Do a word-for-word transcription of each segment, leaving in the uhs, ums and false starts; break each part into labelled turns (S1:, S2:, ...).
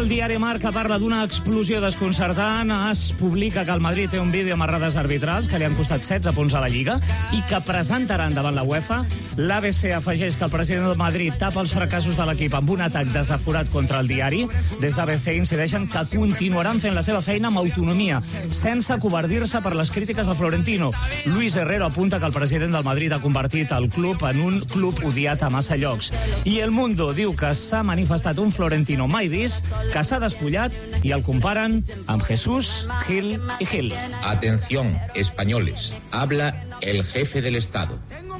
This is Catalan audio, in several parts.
S1: El diari Marca parla d'una explosió desconcertant. Es publica que el Madrid té un vídeo amb errades arbitrals que li han costat setze punts a la Lliga i que presentaran davant la UEFA. L'A B C afegeix que el president del Madrid tapa els fracassos de l'equip amb un atac desaforat contra el diari. Des d'A B C incideixen que continuaran fent la seva feina amb autonomia, sense covardir-se per les crítiques del Florentino. Luis Herrero apunta que el president del Madrid ha convertit el club en un club odiat a massa llocs. I El Mundo diu que s'ha manifestat un Florentino mai vist, que s'ha despullat i el comparen amb Jesús, Gil i Gil.
S2: Atención, españoles. Habla el jefe del Estado.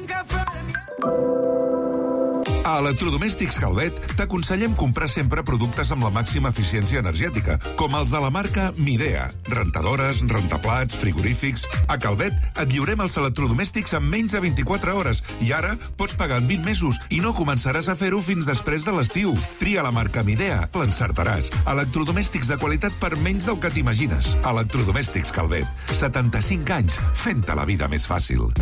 S3: A Electrodomèstics Calvet t'aconsellem comprar sempre productes amb la màxima eficiència energètica, com els de la marca Midea. Rentadores, rentaplats, frigorífics... A Calvet et lliurem els electrodomèstics en menys de vint-i-quatre hores i ara pots pagar en vint mesos i no començaràs a fer-ho fins després de l'estiu. Tria la marca Midea, l'encertaràs. Electrodomèstics de qualitat per menys del que t'imagines. Electrodomèstics Calvet. setanta-cinc anys fent-te la vida més fàcil.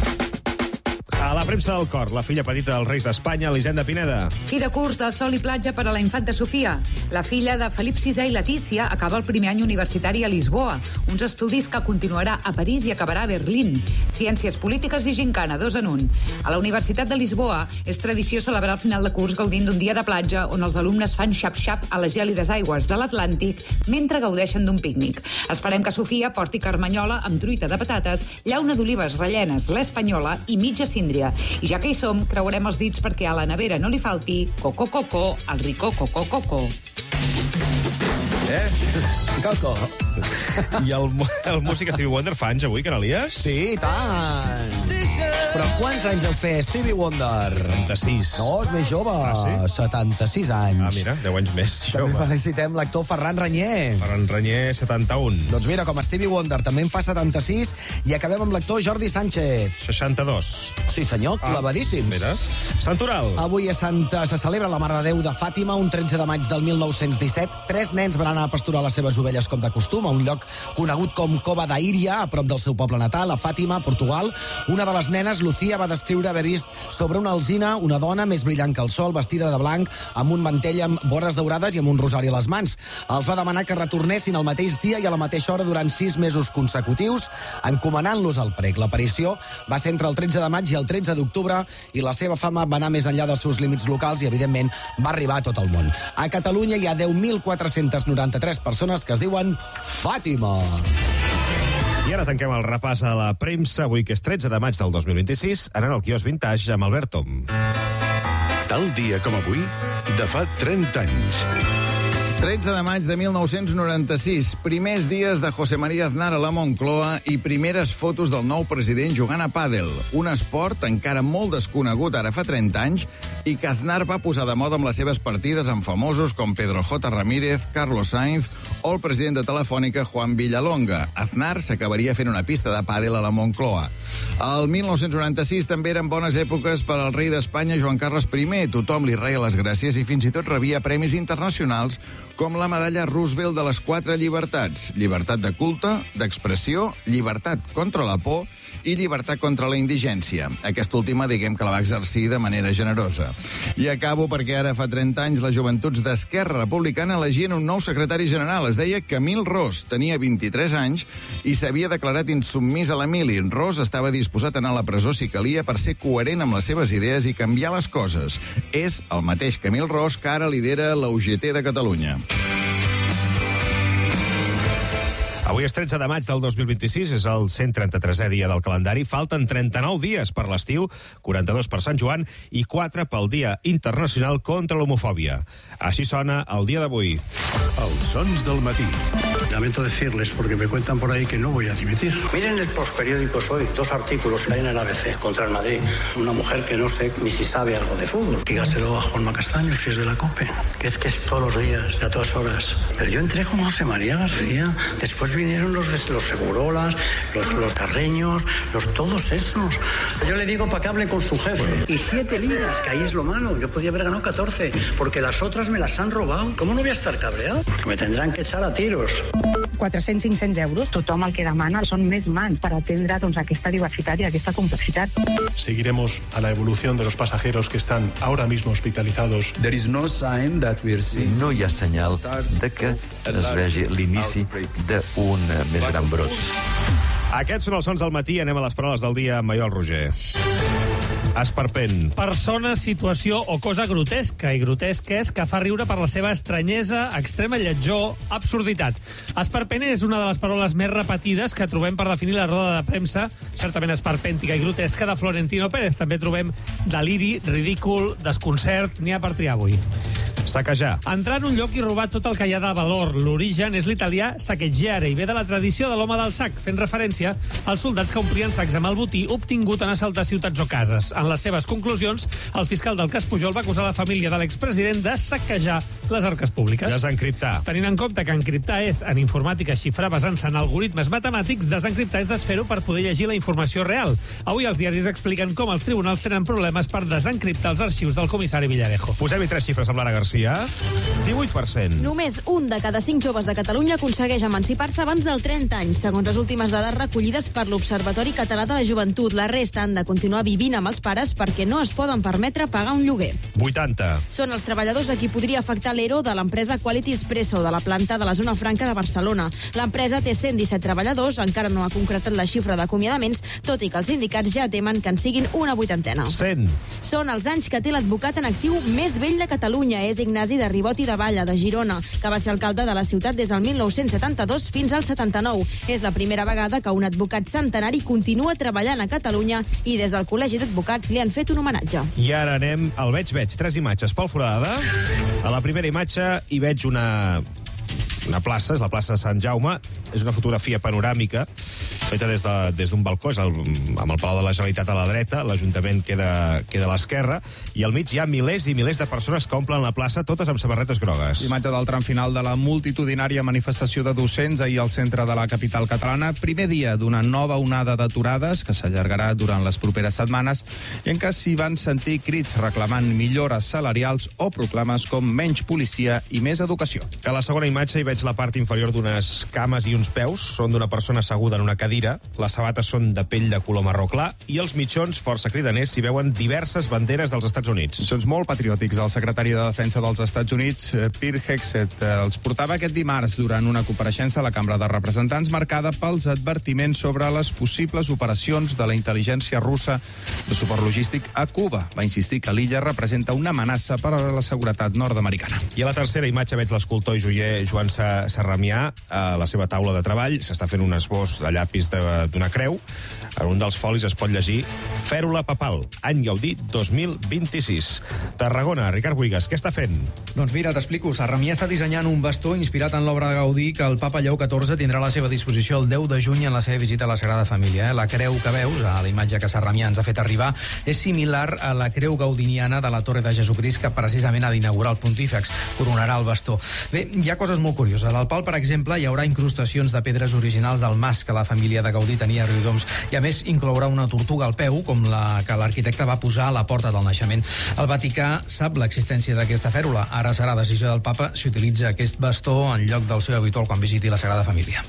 S4: A la premsa del cor, la filla petita dels Reis d'Espanya, Elisenda Pineda.
S5: Fi de curs de sol i platja per a la infanta Sofia. La filla de Felip sisè i Letícia acaba el primer any universitari a Lisboa, uns estudis que continuarà a París i acabarà a Berlín. Ciències polítiques i gincana, dos en un. A la Universitat de Lisboa és tradició celebrar el final de curs gaudint d'un dia de platja on els alumnes fan xap-xap a les gèlides aigües de l'Atlàntic mentre gaudeixen d'un pícnic. Esperem que Sofia porti carmanyola amb truita de patates, llauna d'olives rellenes, l'espanyola i mitja síndria. I ja que hi som, creuarem els dits perquè a la nevera no li falti coco coco, el ricó coco coco.
S4: Eh?
S6: Coco.
S4: I el, el músic Stevie Wonder fa anys avui, Canalies?
S6: Sí, i tant. Però quants anys deu fer Stevie Wonder?
S4: trenta-sis.
S6: No, és més jove.
S4: Ah, sí?
S6: setanta-sis anys.
S4: Ah, mira, deu anys més
S6: També
S4: jove.
S6: felicitem l'actor Ferran Renyer.
S4: Ferran Renyer, setanta-un.
S6: Doncs mira, com Stevie Wonder també en fa setanta-sis, i acabem amb l'actor Jordi Sánchez.
S4: seixanta-dos.
S6: Sí, senyor,
S4: Ah,
S6: clavadíssims.
S4: Mira. Sant Oral.
S6: Avui a Santa se celebra la Mare de Déu de Fàtima, un tretze de maig del mil nou-cents disset. Tres nens van anar a pasturar les seves ovelles com de costum, a un lloc conegut com Cova d'Íria, a prop del seu poble natal, a Fàtima, Portugal. Una de les nenes, Lucía, va descriure haver vist sobre una alzina una dona més brillant que el sol, vestida de blanc, amb un mantell amb vores daurades i amb un rosari a les mans. Els va demanar que retornessin el mateix dia i a la mateixa hora durant sis mesos consecutius, encomanant-los al prec. L'aparició va ser entre el tretze de maig i el tretze d'octubre i la seva fama va anar més enllà dels seus límits locals i, evidentment, va arribar a tot el món. A Catalunya hi ha deu mil quatre-cents noranta-tres persones que es diuen Fàtima.
S4: I ara tanquem el repàs a la premsa, avui que és tretze de maig del dos mil vint-i-sis, anant al quiosc Vintage amb Albert Tom.
S7: Tal dia com avui, de fa trenta anys.
S8: tretze de maig de mil nou-cents noranta-sis, primers dies de José María Aznar a la Moncloa i primeres fotos del nou president jugant a pàdel, un esport encara molt desconegut ara fa trenta anys i que Aznar va posar de moda amb les seves partides amb famosos com Pedro J. Ramírez, Carlos Sainz o el president de Telefònica, Juan Villalonga. Aznar s'acabaria fent una pista de pàdel a la Moncloa. El mil nou-cents noranta-sis també eren bones èpoques per al rei d'Espanya, Joan Carles primer. Tothom li reia les gràcies i fins i tot rebia premis internacionals com la medalla Roosevelt de les quatre llibertats. Llibertat de culte, d'expressió, llibertat contra la por i llibertat contra la indigència. Aquesta última, diguem que la va exercir de manera generosa. I acabo perquè ara fa trenta anys les joventuts d'Esquerra Republicana elegien un nou secretari general. Es deia Camil Ros, tenia vint-i-tres anys i s'havia declarat insubmís a l'Emili. Ros estava disposat a anar a la presó si calia per ser coherent amb les seves idees i canviar les coses. És el mateix Camil Ros que ara lidera la U G T de Catalunya.
S4: Avui és tretze de maig del dos mil vint-i-sis, és el cent trenta-tresè dia del calendari. Falten trenta-nou dies per l'estiu, quaranta-dos per Sant Joan i quatre pel Dia Internacional contra l'Homofòbia. Així sona el dia d'avui.
S7: Els sons del matí.
S9: Lamento decirles, porque me cuentan por ahí que no voy a dimitir. Miren el postperiódicos hoy, dos artículos que hay en el A B C contra el Madrid. Una mujer que no sé ni si sabe algo de fútbol. Dígaselo a Juanma Castaño, si es de la COPE. Que es que es todos los días, a todas horas. Pero yo entré con José María García. Después vinieron los, de, los Segurolas, los, los Carreños, los todos esos. Yo le digo para que hable con su jefe. Y siete ligas, que ahí es lo malo. Yo podía haber ganado catorce, porque las otras me las han robado. ¿Cómo no voy a estar cabreado? Porque me tendrán que echar a tiros.
S10: quatre-cents a cinc-cents euros.
S11: Tothom el que demana són més mans per atendre doncs, aquesta diversitat i aquesta complexitat.
S12: Seguiremos a la evolución de los pasajeros que están ahora mismo hospitalizados.
S13: There is no sign that we're seeing...
S14: No hi ha senyal de que es vegi l'inici d'un més gran brot.
S4: Aquests són els sons del matí. Anem a les paraules del dia amb Maiol Roger. Esperpent.
S15: Persona, situació o cosa grotesca. I grotesc és que fa riure per la seva estranyesa, extrema lletjor, absurditat. Esperpent és una de les paraules més repetides que trobem per definir la roda de premsa, certament esperpèntica i grotesca, de Florentino Pérez. També trobem deliri, ridícul, desconcert, n'hi ha per triar avui.
S4: Saquejar.
S15: Entrar en un lloc i robar tot el que hi ha de valor. L'origen és l'italià saccheggiare i ve de la tradició de l'home del sac, fent referència als soldats que omplien sacs amb el botí obtingut en assaltar ciutats o cases. En les seves conclusions, el fiscal del cas Pujol va acusar la família de l'expresident de saquejar les arques públiques.
S4: Desencriptar.
S15: Tenint en compte que encriptar és, en informàtica, xifrar basant-se en algoritmes matemàtics, desencriptar és desfer-ho per poder llegir la informació real. Avui els diaris expliquen com els tribunals tenen problemes per desencriptar els arxius del comissari Villarejo.
S4: Posem-hi tres xifres amb Lara Garcia. divuit per cent.
S16: Només un de cada cinc joves de Catalunya aconsegueix emancipar-se abans dels trenta anys, segons les últimes dades recollides per l'Observatori Català de la Joventut. La resta han de continuar vivint amb els pares perquè no es poden permetre pagar un lloguer.
S4: vuitanta.
S16: Són els treballadors a qui podria afectar l'E R O de l'empresa Quality Espresso de la planta de la zona franca de Barcelona. L'empresa té cent disset treballadors, encara no ha concretat la xifra d'acomiadaments, tot i que els sindicats ja temen que en siguin una vuitantena.
S4: cent.
S16: Són els anys que té l'advocat en actiu més vell de Catalunya. És Ignasi de Ribot i de Valla, de Girona, que va ser alcalde de la ciutat des del mil nou-cents setanta-dos fins al setanta-nou. És la primera vegada que un advocat centenari continua treballant a Catalunya i des del Col·legi d'Advocats li han fet un homenatge.
S4: I ara anem al veig-veig. Tres imatges. Pol Foradada. A la primera imatge hi veig una... una plaça, és la plaça de Sant Jaume. És una fotografia panoràmica feta des de, des d'un balcó, és el, amb el Palau de la Generalitat a la dreta, l'Ajuntament queda, queda a l'esquerra, i al mig hi ha milers i milers de persones que omplen la plaça, totes amb samarretes grogues.
S17: Imatge del tram final de la multitudinària manifestació de docents ahir al centre de la capital catalana. Primer dia d'una nova onada d'aturades que s'allargarà durant les properes setmanes i en què s'hi van sentir crits reclamant millores salarials o proclames com menys policia i més educació.
S4: A la segona imatge hi veig la part inferior d'unes cames i uns peus. Són d'una persona asseguda en una cadira. Les sabates són de pell de color marró clar i els mitjons, força cridaners, s'hi veuen diverses banderes dels Estats Units.
S17: Mitjons molt patriòtics. El secretari de Defensa dels Estats Units, Pete Hegseth, els portava aquest dimarts durant una compareixença a la Cambra de Representants marcada pels advertiments sobre les possibles operacions de la intel·ligència russa de superlogístic a Cuba. Va insistir que l'illa representa una amenaça per a la seguretat nord-americana.
S4: I a la tercera imatge veig l'escultor i joier Joan Sarramià a la seva taula de treball. S'està fent un esbós de llapis d'una creu. En un dels folis es pot llegir Fèrula papal, any Gaudí dos mil vint-i-sis. Tarragona, Ricard Buigas, què està fent?
S18: Doncs mira, t'explico. Sarramià està dissenyant un bastó inspirat en l'obra de Gaudí que el papa Lleó catorze tindrà a la seva disposició el deu de juny en la seva visita a la Sagrada Família. La creu que veus, a la imatge que Sarramià ens ha fet arribar, és similar a la creu gaudiniana de la Torre de Jesucrist que precisament ha d'inaugurar el pontífex. Coronarà el bastó. Bé, hi ha coses molt curioses. Al pal, per exemple, hi haurà incrustacions de pedres originals del mas que la família de Gaudí tenia a Riudoms i, a més, inclourà una tortuga al peu, com la que l'arquitecte va posar a la porta del naixement. El Vaticà sap l'existència d'aquesta fèrula. Ara serà decisió del papa si utilitza aquest bastó en lloc del seu habitual quan visiti la Sagrada Família.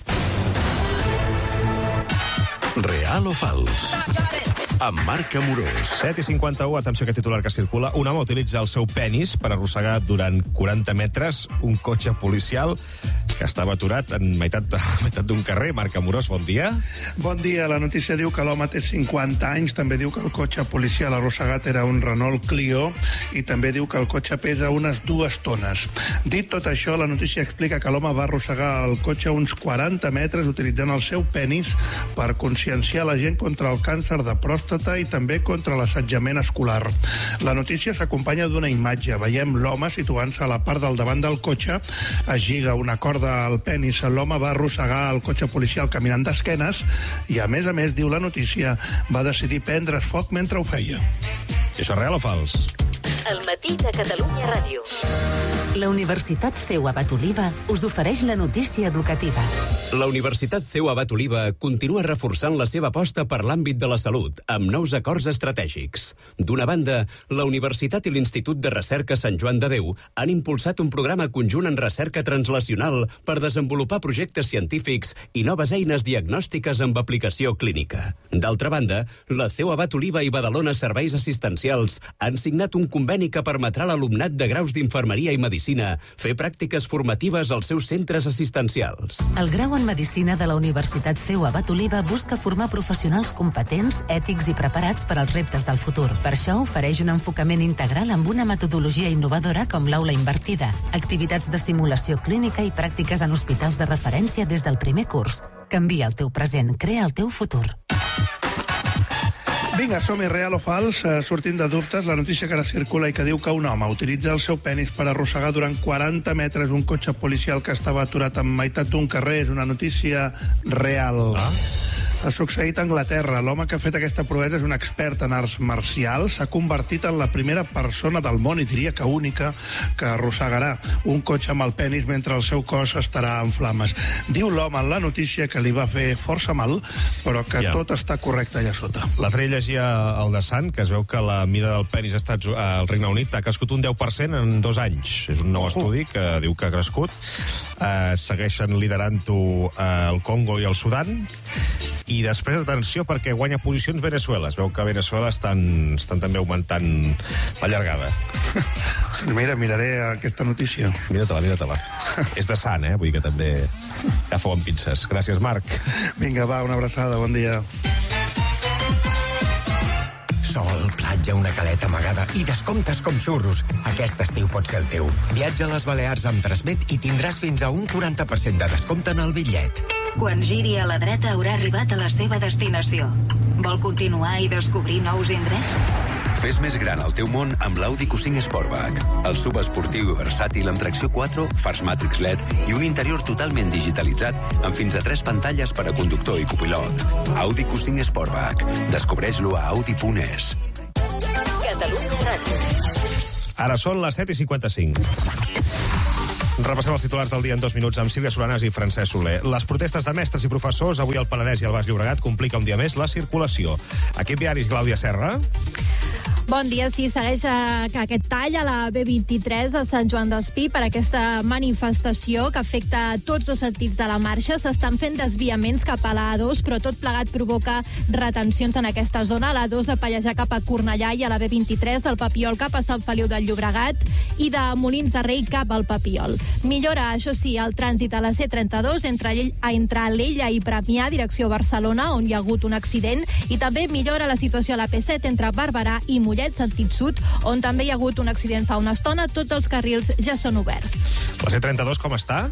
S7: Real o fals? Amb Marc Amorós.
S4: set i cinquanta-u, atenció aquest titular que circula. Un home utilitza el seu penis per arrossegar durant quaranta metres un cotxe policial que estava aturat en meitat, de, meitat d'un carrer. Marc Amorós, bon dia.
S19: Bon dia. La notícia diu que l'home té cinquanta anys, també diu que el cotxe policial arrossegat era un Renault Clio i també diu que el cotxe pesa unes dues tones. Dit tot això, la notícia explica que l'home va arrossegar el cotxe uns quaranta metres utilitzant el seu penis per conscienciar la gent contra el càncer de pròstata i també contra l'assetjament escolar. La notícia s'acompanya d'una imatge. Veiem l'home situant-se a la part del davant del cotxe, es lliga una corda al penis. L'home va arrossegar el cotxe policial caminant d'esquenes i, a més a més, diu la notícia, va decidir prendre's foc mentre ho feia.
S4: I això és real o fals?
S10: El matí de Catalunya Ràdio. La Universitat C E U Abat Oliva us ofereix la notícia educativa.
S20: La Universitat C E U Abat Oliva continua reforçant la seva aposta per l'àmbit de la salut, amb nous acords estratègics. D'una banda, la Universitat i l'Institut de Recerca Sant Joan de Déu han impulsat un programa conjunt en recerca translacional per desenvolupar projectes científics i noves eines diagnòstiques amb aplicació clínica. D'altra banda, la C E U Abat Oliva i Badalona Serveis Assistencials han signat un conveni que permetrà a l'alumnat de graus d'infermeria i medicina fer pràctiques formatives als seus centres assistencials.
S10: El grau en Medicina de la Universitat C E U Abat Oliva busca formar professionals competents, ètics i preparats per als reptes del futur. Per això ofereix un enfocament integral amb una metodologia innovadora com l'aula invertida, activitats de simulació clínica i pràctiques en hospitals de referència des del primer curs. Canvia el teu present, crea el teu futur.
S19: Vinga, som-hi, real o fals, eh, sortint de dubtes, la notícia que ara circula i que diu que un home utilitza el seu penis per arrossegar durant quaranta metres un cotxe policial que estava aturat en meitat d'un carrer és una notícia real. Ah. Ha succeït a Anglaterra. L'home que ha fet aquesta proesa és un expert en arts marcials. S'ha convertit en la primera persona del món, i diria que única, que arrossegarà un cotxe amb el penis mentre el seu cos estarà en flames. Diu l'home en la notícia que li va fer força mal, però que ja. tot està correcte allà sota.
S4: L'altre dia llegia el de Sant, que es veu que la mida del penis Estats, al Regne Unit ha crescut un deu per cent en dos anys. És un nou estudi que diu que ha crescut. Uh, segueixen liderant-ho uh, el Congo i el Sudan. I després, atenció, perquè guanya posicions Venezuela. Es veu que a Venezuela estan, estan també augmentant la llargada.
S19: Mira, miraré aquesta notícia.
S4: Mira-te-la, mira-te-la. És de Sant, eh? Vull dir que també agafo amb pinces. Gràcies, Marc.
S19: Vinga, va, una abraçada, bon dia.
S21: Sol, platja, una caleta amagada i descomptes com xurros. Aquest estiu pot ser el teu. Viatja a les Balears amb Transmet i tindràs fins a un quaranta per cent de descompte en el bitllet.
S22: Quan giri a la dreta haurà arribat a la seva destinació. Vol continuar i descobrir nous indrets?
S23: Fes més gran el teu món amb l'Audi Q cinc Sportback. El subesportiu i versàtil amb tracció quatre, fars Matrix L E D i un interior totalment digitalitzat amb fins a tres pantalles per a conductor i copilot. Audi Q cinc Sportback. Descobreix-lo a audi punt es.
S10: Catalunya Ràdio.
S4: Ara són les set i cinquanta-cinc. Repassem els titulars del dia en dos minuts amb Sílvia Solanas i Francesc Soler. Les protestes de mestres i professors avui al Penedès i al Baix Llobregat complica un dia més la circulació. Equip diaris, Clàudia Serra.
S24: Bon dia, sí, segueix aquest tall a la B vint-i-tres a Sant Joan d'Espí per aquesta manifestació que afecta tots dos sentits de la marxa. S'estan fent desviaments cap a l'A dos, però tot plegat provoca retencions en aquesta zona. A l'A dos de Pallejà cap a Cornellà i a la B vint-i-tres del Papiol cap a Sant Feliu del Llobregat i de Molins de Rei cap al Papiol. Millora, això sí, el trànsit a la C trenta-dos entre, entre Alella i Premià, direcció Barcelona, on hi ha hagut un accident, i també millora la situació a la P set entre Barberà i Mollet, sentit sud, on també hi ha hagut un accident fa una estona. Tots els carrils ja són oberts.
S4: La C trenta-dos com està?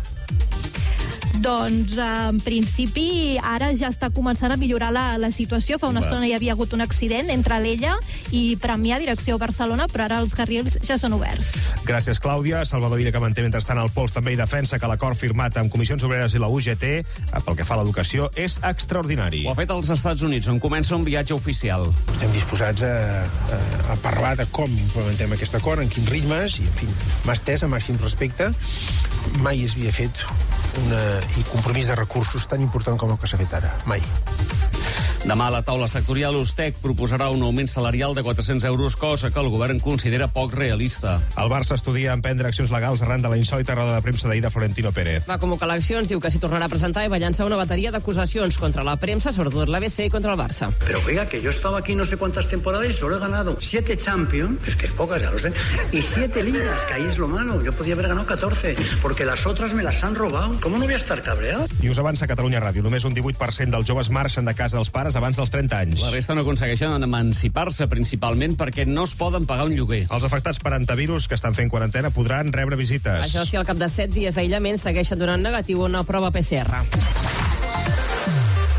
S24: Doncs, en principi, ara ja està començant a millorar la, la situació. Fa una Va. estona hi havia hagut un accident entre Alella i Premià, direcció Barcelona, però ara els carrils ja són oberts.
S4: Gràcies, Clàudia. Salvador Illa, que manté mentrestant el pols, també hi defensa que l'acord firmat amb Comissions Obreres i la U G T, pel que fa a l'educació, és extraordinari.
S25: Ho ha fet als Estats Units, on comença un viatge oficial.
S26: Estem disposats a, a, a parlar de com implementem aquest acord, en quins ritmes, i, en fi, m'ha estès a màxim respecte. Mai es havia fet una, i compromís de recursos tan important com el que s'ha fet ara. Mai.
S25: Demà la taula sectorial Ustec proposarà un augment salarial de quatre-cents euros, cosa que el govern considera poc realista.
S4: El Barça estudia emprendre accions legals arran de la insòlita roda de premsa d'ahir de Florentino Pérez.
S27: Va convocar eleccions, diu que s'hi tornarà a presentar i va llançar una bateria d'acusacions contra la premsa, sobretot l'A B C i contra el Barça.
S9: Pero oiga, que yo estaba aquí no sé cuántas temporadas y solo he ganado siete Champions, es que es pocas, ya lo sé, y siete ligas, que ahí es lo malo. Yo podía haber ganado catorce, porque las otras me las han robado. ¿Cómo no voy a estar cabreado?
S4: I us avança Catalunya Ràdio. Només un divuit per cent dels joves marxen de casa dels pares abans dels trenta anys.
S25: La resta no aconsegueixen emancipar-se, principalment perquè no es poden pagar un lloguer.
S4: Els afectats per antivirus que estan fent quarantena podran rebre visites.
S27: Això sí, al cap de set dies d'aïllament segueixen donant negatiu una prova P C R.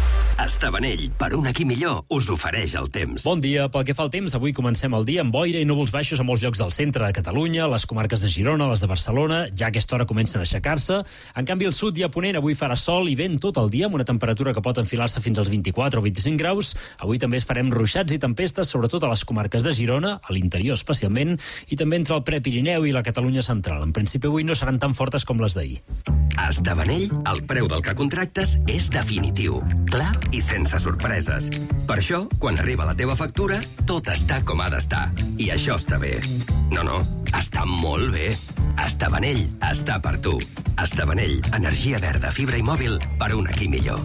S1: Estavanell, per un aquí millor, us ofereix el temps.
S2: Bon dia. Pel que fa al temps, avui comencem el dia amb boira i núvols baixos a molts llocs del centre de Catalunya, les comarques de Girona, les de Barcelona, ja a aquesta hora comencen a aixecar-se. En canvi, al sud i a ponent avui farà sol i vent tot el dia, amb una temperatura que pot enfilar-se fins als vint-i-quatre o vint-i-cinc graus. Avui també esperem ruixats i tempestes, sobretot a les comarques de Girona, a l'interior especialment, i també entre el Prepirineu i la Catalunya central. En principi, avui no seran tan fortes com les d'ahir.
S1: A Estavanell, el preu del que contractes és definitiu, clar i sense sorpreses. Per això, quan arriba la teva factura, tot està com ha d'estar. I això està bé. No, no, està molt bé. Estavanell està per tu. Estavanell, energia verda, fibra i mòbil per un aquí millor.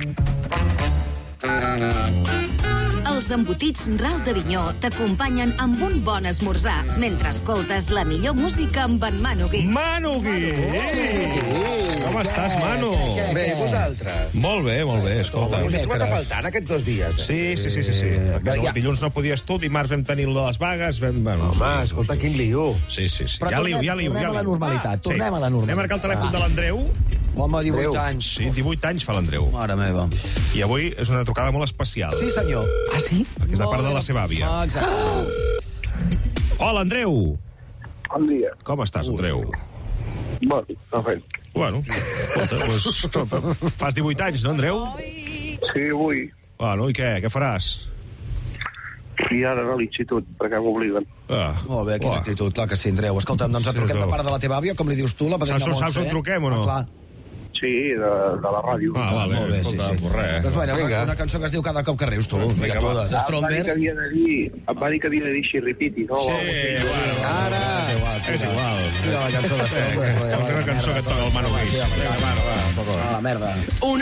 S3: Els embotits Ral d'Avinyó t'acompanyen amb un bon esmorzar mentre escoltes la millor música amb en Manu Guix.
S4: Manu Guix! Com estàs, Manu?
S5: Bé, i vosaltres?
S4: Molt bé, molt bé, escolta.
S5: Us he trobat a faltar aquests dos dies.
S4: Sí, sí, sí, sí. sí. Perquè no, dilluns no podies tu, dimarts vam tenir lo de les vagues, vam... Bueno,
S5: Home, sí. Escolta, quin liu.
S4: Sí, sí, sí.
S5: Però
S4: ja
S5: tornem,
S4: liu, ja liu,
S5: tornem
S4: ja
S5: a la
S4: liu.
S5: normalitat,
S4: Ah,
S5: tornem
S4: sí.
S5: a la normalitat.
S4: Anem a marcar el telèfon
S5: Ah.
S4: de l'Andreu.
S5: Home, divuit anys.
S4: Sí, divuit anys fa l'Andreu.
S5: Mare meva.
S4: I avui és una trucada molt especial.
S5: Sí, senyor. Ah, sí?
S4: Perquè és de part de la seva àvia.
S5: Ah, exacte.
S4: Hola, Andreu.
S6: Bon dia.
S4: Com estàs, Andreu?
S6: Bueno, no fent.
S4: Bueno, escolta, doncs, escolta, fas divuit anys, no, Andreu?
S6: Sí, avui.
S4: Bueno, i què? Què faràs?
S6: I ara a l'institut, perquè m'obliguen.
S4: Ah,
S5: Molt bé, quina
S4: uah.
S5: actitud, clar que sí, Andreu. Escolta'm, doncs et
S4: Sí,
S5: truquem
S4: no.
S5: de part de la teva àvia, com li dius tu, la padrina
S4: Saps,
S5: Montse.
S4: saps on truquem o no?
S5: Ah, clar.
S6: Sí, de, de la ràdio.
S4: Ah, vale,
S5: Molt bé, sí,
S4: escolta,
S5: sí.
S4: pues res.
S5: Doncs bueno,
S6: Vinga.
S5: una, una cançó que es diu Cada cop que rius, tu. Vinga, tu, de, de
S6: Em va dir que
S5: Strombers.
S6: havia de dir, em va dir que havia de dir xirripiti, no?
S4: Sí, bueno.
S5: Ara! És igual,
S4: És igual.
S5: Mira la cançó de Strombers.
S4: Una cançó que et toca el Manu Guix.
S5: Va, la merda.
S1: Una